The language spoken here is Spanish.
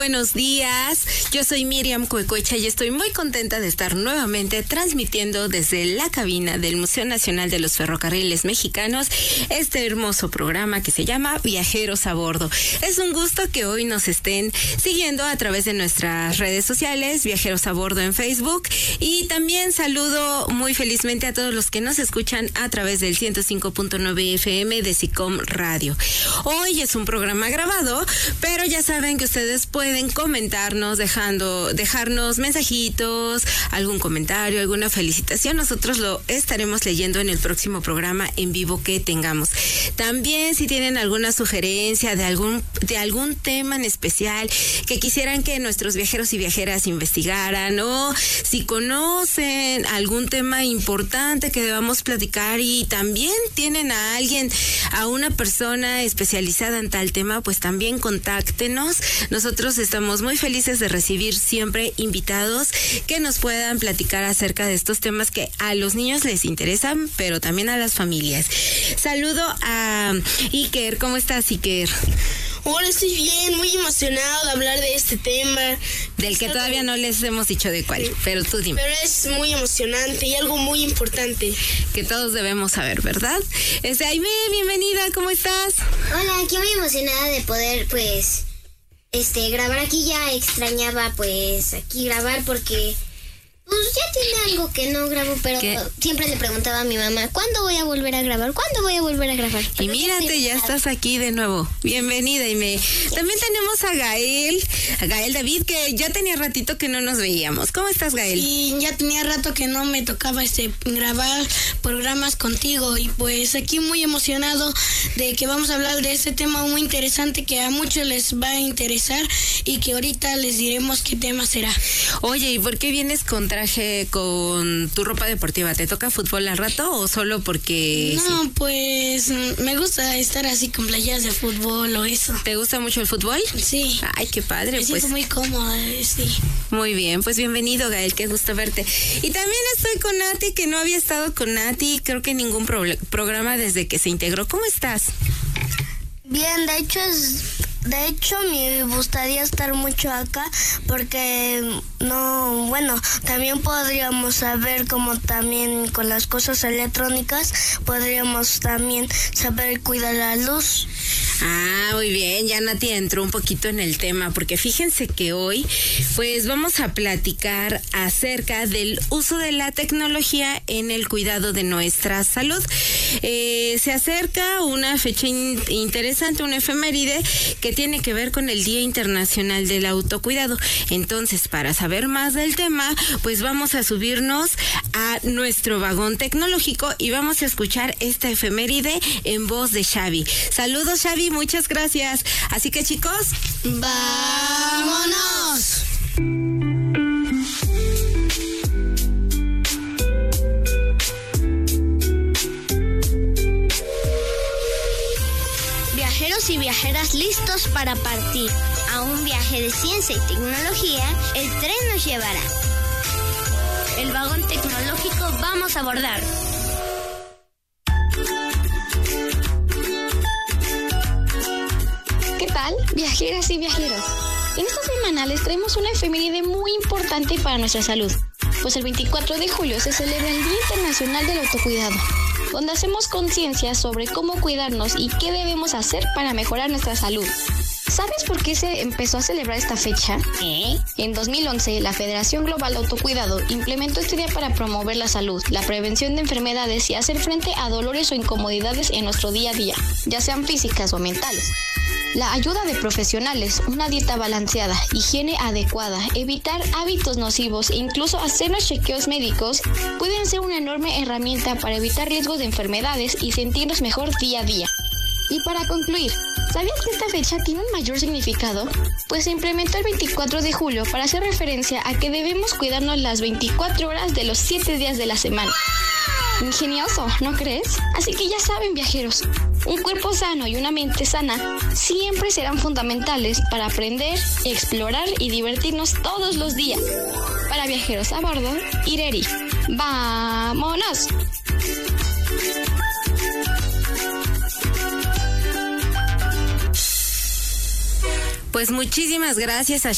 Buenos días, yo soy Miriam Cuecuecha y estoy muy contenta de estar nuevamente transmitiendo desde la cabina del Museo Nacional de los Ferrocarriles Mexicanos este hermoso programa que se llama Viajeros a Bordo. Es un gusto que hoy nos estén siguiendo a través de nuestras redes sociales, Viajeros a Bordo en Facebook, y también saludo muy felizmente a todos los que nos escuchan a través del 105.9 FM de SICOM Radio. Hoy es un programa grabado, pero ya saben que ustedes pueden comentarnos, dejarnos mensajitos, algún comentario, alguna felicitación. Nosotros lo estaremos leyendo en el próximo programa en vivo que tengamos. También si tienen alguna sugerencia de algún tema en especial que quisieran que nuestros viajeros y viajeras investigaran, o si conocen algún tema importante que debamos platicar y también tienen a alguien, a una persona especializada en tal tema, pues también contáctenos. Nosotros estamos muy felices de recibir siempre invitados que nos puedan platicar acerca de estos temas que a los niños les interesan, pero también a las familias. Saludo a Iker. ¿Cómo estás, Iker? Hola, estoy bien, muy emocionado de hablar de este tema. Del que todavía no les hemos dicho de cuál, pero tú dime. Pero es muy emocionante y algo muy importante. Que todos debemos saber, ¿verdad? Aime, bienvenida, ¿cómo estás? Hola, aquí muy emocionada de poder, grabar aquí. Ya extrañaba, aquí grabar porque... ya tiene algo que no grabo, pero siempre le preguntaba a mi mamá, ¿cuándo voy a volver a grabar? ¿Cuándo voy a volver a grabar? Y mírate, ya estás aquí de nuevo. Bienvenida, Aime. También tenemos a Gael David, que ya tenía ratito que no nos veíamos. ¿Cómo estás, Gael? Y ya tenía rato que no me tocaba grabar programas contigo, y pues aquí muy emocionado de que vamos a hablar de este tema muy interesante que a muchos les va a interesar y que ahorita les diremos qué tema será. Oye, ¿y por qué vienes con con tu ropa deportiva? ¿Te toca fútbol al rato o solo porque...? No, sí? Pues me gusta estar así con playeras de fútbol o eso. ¿Te gusta mucho el fútbol? Sí. Ay, qué padre. Me siento muy cómoda, sí. Muy bien, pues bienvenido, Gael, qué gusto verte. Y también estoy con Nati, que no había estado con Nati, creo que en ningún programa desde que se integró. ¿Cómo estás? Bien, de hecho me gustaría estar mucho acá porque también podríamos saber, como también con las cosas electrónicas, podríamos también saber cuidar la luz. Ah, muy bien, ya Nati entró un poquito en el tema, porque fíjense que hoy pues vamos a platicar acerca del uso de la tecnología en el cuidado de nuestra salud. Se acerca una fecha interesante, una efeméride que tiene que ver con el Día Internacional del Autocuidado. Entonces, para saber más del tema, pues vamos a subirnos a nuestro vagón tecnológico y vamos a escuchar esta efeméride en voz de Xavi. Saludos, Xavi, muchas gracias. Así que, chicos, ¡vámonos! Viajeros y viajeras listos para partir a un viaje de ciencia y tecnología, el tren nos llevará. El vagón tecnológico vamos a abordar. ¿Qué tal, viajeras y viajeros? En esta semana les traemos una efeméride muy importante para nuestra salud, pues el 24 de julio se celebra el Día Internacional del Autocuidado, donde hacemos conciencia sobre cómo cuidarnos y qué debemos hacer para mejorar nuestra salud. ¿Sabes por qué se empezó a celebrar esta fecha? En 2011, la Federación Global de Autocuidado implementó este día para promover la salud, la prevención de enfermedades y hacer frente a dolores o incomodidades en nuestro día a día, ya sean físicas o mentales. La ayuda de profesionales, una dieta balanceada, higiene adecuada, evitar hábitos nocivos e incluso hacernos chequeos médicos pueden ser una enorme herramienta para evitar riesgos de enfermedades y sentirnos mejor día a día. Y para concluir, ¿sabías que esta fecha tiene un mayor significado? Pues se implementó el 24 de julio para hacer referencia a que debemos cuidarnos las 24 horas de los 7 días de la semana. Ingenioso, ¿no crees? Así que ya saben, viajeros, un cuerpo sano y una mente sana siempre serán fundamentales para aprender, explorar y divertirnos todos los días. Para Viajeros a Bordo, Ireri. ¡Vámonos! Pues muchísimas gracias a